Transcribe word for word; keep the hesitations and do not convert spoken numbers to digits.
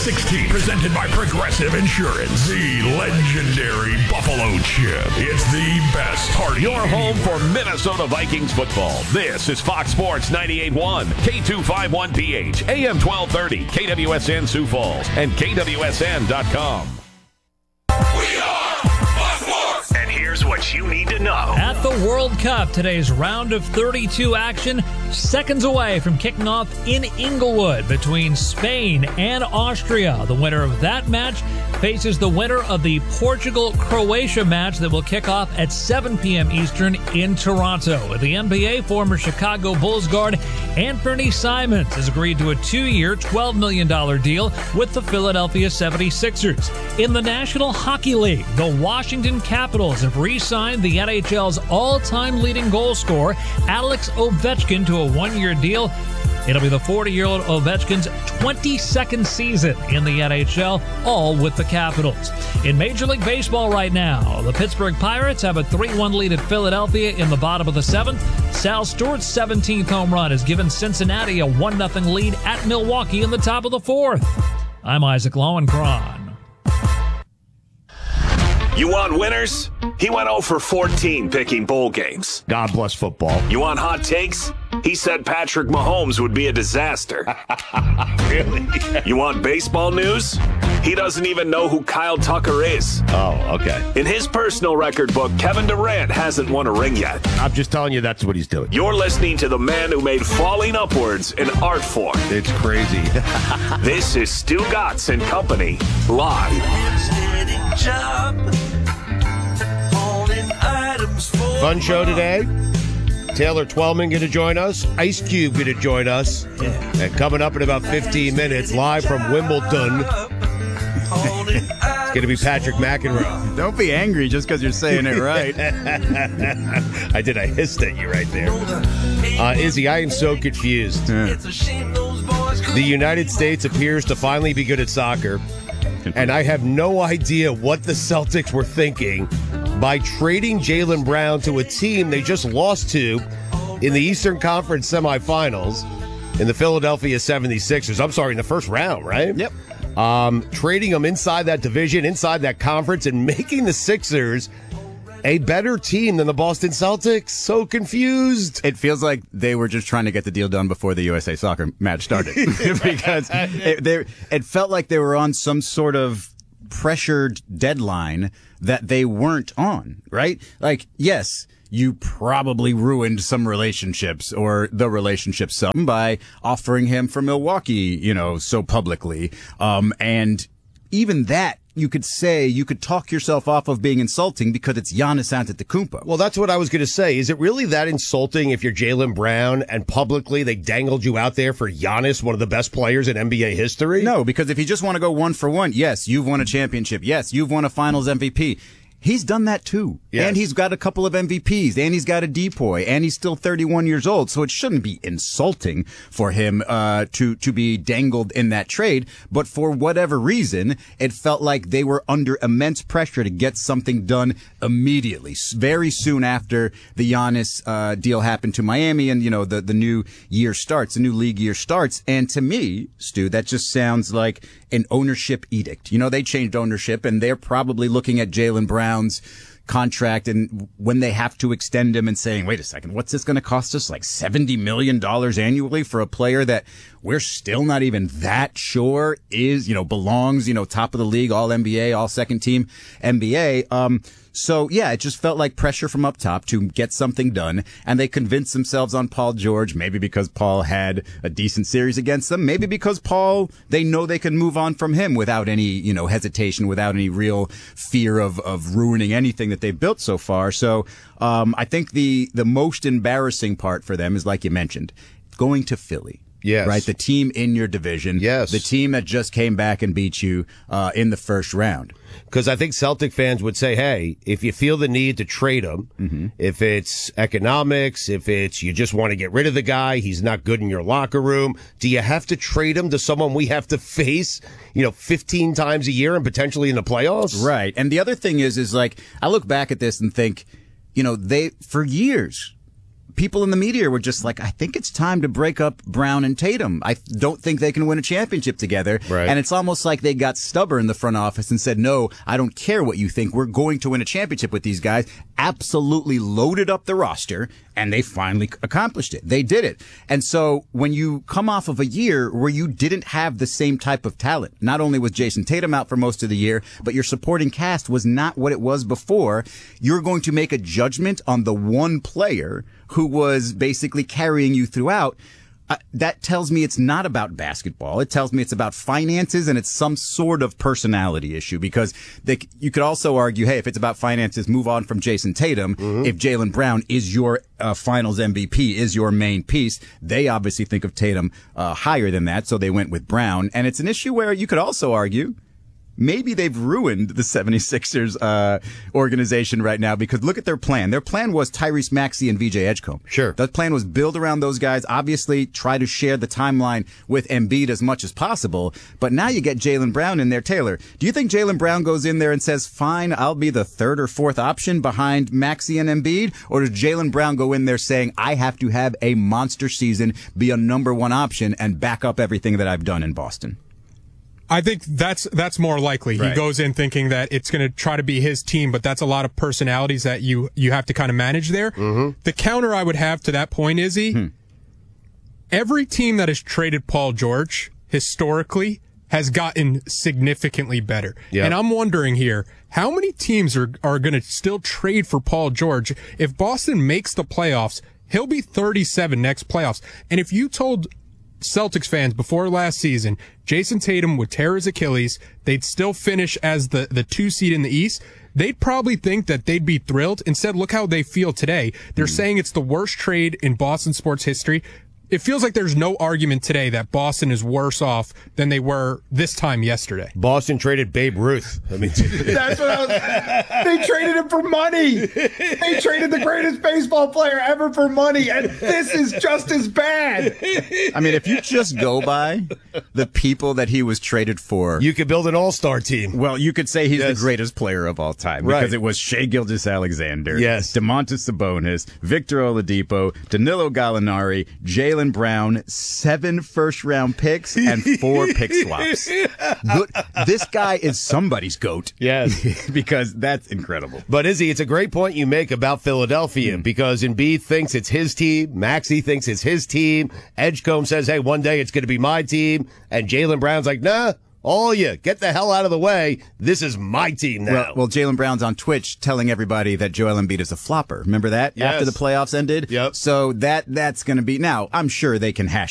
sixteen, presented by Progressive Insurance. The legendary Buffalo Chip. It's the best party. Your home for Minnesota Vikings football. This is Fox Sports ninety-eight point one, K two fifty-one P H, A M twelve thirty, K W S N Sioux Falls, and K W S N dot com. We are Fox Sports. And here's what you need to know. At the World Cup, today's round of thirty-two action, seconds away from kicking off in Inglewood between Spain and Austria. The winner of that match faces the winner of the Portugal-Croatia match that will kick off at seven p.m. Eastern in Toronto. At the N B A, former Chicago Bulls guard Anthony Simons has agreed to a two-year, twelve million dollars deal with the Philadelphia seventy-sixers. In the National Hockey League, the Washington Capitals have re-signed the N H L's all-time leading goal scorer, Alex Ovechkin, to a one-year deal. It'll be the forty-year-old Ovechkin's twenty-second season in the N H L, all with the Capitals. In Major League Baseball right now, the Pittsburgh Pirates have a three one lead at Philadelphia in the bottom of the seventh. Sal Stewart's seventeenth home run has given Cincinnati a one nothing lead at Milwaukee in the top of the fourth. I'm Isaac Lowenkron. You want winners? He went oh for fourteen picking bowl games. God bless football. You want hot takes? He said Patrick Mahomes would be a disaster. Really? You want baseball news? He doesn't even know who Kyle Tucker is. Oh, okay. In his personal record book, Kevin Durant hasn't won a ring yet. I'm just telling you that's what he's doing. You're listening to the man who made falling upwards an art form. It's crazy. This is Stu Gatz and Company, live. Fun show today. Taylor Twellman going to join us. Ice Cube going to join us. Yeah. And coming up in about fifteen minutes, live from Wimbledon, it's going to be Patrick McEnroe. Don't be angry just because you're saying it right. I did. I hissed at you right there. Uh, Izzy, I am so confused. Yeah. The United States appears to finally be good at soccer, and I have no idea what the Celtics were thinking by trading Jaylen Brown to a team they just lost to in the Eastern Conference semifinals in the Philadelphia seventy-sixers. I'm sorry, in the first round, right? Yep. Um, trading them inside that division, inside that conference, and making the Sixers a better team than the Boston Celtics. So confused. It feels like they were just trying to get the deal done before the U S A Soccer match started. Because it, they, it felt like they were on some sort of pressured deadline that they weren't on, right? Like, yes, you probably ruined some relationships or the relationship some by offering him for Milwaukee, you know, so publicly. Um, and even that, you could say, you could talk yourself off of being insulting because it's Giannis Antetokounmpo. Well, that's what I was going to say. Is it really that insulting if you're Jaylen Brown and publicly they dangled you out there for Giannis, one of the best players in N B A history? No, because if you just want to go one for one, yes, you've won a championship. Yes, you've won a finals M V P. He's done that too. Yes. And he's got a couple of M V Ps, and he's got a depoy, and he's still thirty-one years old, so it shouldn't be insulting for him uh to to be dangled in that trade. But for whatever reason, it felt like they were under immense pressure to get something done immediately, very soon after the Giannis uh deal happened to Miami, and you know the the new year starts, the new league year starts. And to me, Stu, that just sounds like an ownership edict. You know, they changed ownership, and they're probably looking at Jaylen Brown's contract and when they have to extend him and saying, wait a second, what's this going to cost us? Like seventy million dollars annually for a player that we're still not even that sure is, you know, belongs, you know, top of the league, all N B A, all second team N B A. Um, So, yeah, it just felt like pressure from up top to get something done, and they convinced themselves on Paul George, maybe because Paul had a decent series against them, maybe because Paul, they know they can move on from him without any, you know, hesitation, without any real fear of, of ruining anything that they've built so far. So, um, I think the, the most embarrassing part for them is, like you mentioned, going to Philly. Yes. Right? The team in your division. Yes. The team that just came back and beat you uh, in the first round. Because I think Celtic fans would say, hey, if you feel the need to trade him, mm-hmm. if it's economics, if it's you just want to get rid of the guy, he's not good in your locker room, do you have to trade him to someone we have to face, you know, fifteen times a year and potentially in the playoffs? Right. And the other thing is, is like, I look back at this and think, you know, they, for years, people in the media were just like, I think it's time to break up Brown and Tatum. I don't think they can win a championship together. Right. And it's almost like they got stubborn in the front office and said, no, I don't care what you think. We're going to win a championship with these guys. Absolutely loaded up the roster, and they finally accomplished it. They did it. And so when you come off of a year where you didn't have the same type of talent, not only was Jason Tatum out for most of the year, but your supporting cast was not what it was before, you're going to make a judgment on the one player who was basically carrying you throughout. Uh, that tells me it's not about basketball. It tells me it's about finances, and it's some sort of personality issue, because they, you could also argue, hey, if it's about finances, move on from Jason Tatum. Mm-hmm. If Jaylen Brown is your uh, finals M V P, is your main piece, they obviously think of Tatum uh, higher than that, so they went with Brown. And it's an issue where you could also argue maybe they've ruined the seventy-sixers uh, organization right now, because look at their plan. Their plan was Tyrese Maxey and V J Edgecombe. Sure. That plan was build around those guys, obviously try to share the timeline with Embiid as much as possible. But now you get Jaylen Brown in there. Taylor, do you think Jaylen Brown goes in there and says, fine, I'll be the third or fourth option behind Maxey and Embiid? Or does Jaylen Brown go in there saying, I have to have a monster season, be a number one option, and back up everything that I've done in Boston? I think that's that's more likely. Right. He goes in thinking that it's going to try to be his team, but that's a lot of personalities that you, you have to kind of manage there. Mm-hmm. The counter I would have to that point, Izzy, hmm. every team that has traded Paul George historically has gotten significantly better. Yep. And I'm wondering here, how many teams are, are going to still trade for Paul George? If Boston makes the playoffs, he'll be thirty-seven next playoffs. And if you told Celtics fans before last season, Jason Tatum would tear his Achilles, they'd still finish as the, the two seed in the East, they'd probably think that they'd be thrilled. Instead, look how they feel today. They're mm. saying it's the worst trade in Boston sports history. It feels like there's no argument today that Boston is worse off than they were this time yesterday. Boston traded Babe Ruth. I mean, that's what I was, they traded him for money. They traded the greatest baseball player ever for money, and this is just as bad. I mean, if you just go by the people that he was traded for, you could build an all-star team. Well, you could say he's yes. the greatest player of all time, right. because it was Shai Gilgeous-Alexander, yes. Domantas Sabonis, Victor Oladipo, Danilo Gallinari, Jaylen Brown, seven first-round picks, and four pick swaps. Good. This guy is somebody's GOAT. Yes. Because that's incredible. But, Izzy, it's a great point you make about Philadelphia, mm. because Embiid thinks it's his team, Maxey thinks it's his team, Edgecombe says, hey, one day it's going to be my team, and Jaylen Brown's like, nah, all you, get the hell out of the way. This is my team now. Well, well Jaylen Brown's on Twitch telling everybody that Joel Embiid is a flopper. Remember that? Yes. After the playoffs ended? Yep. So that that's going to be, now, I'm sure they can hash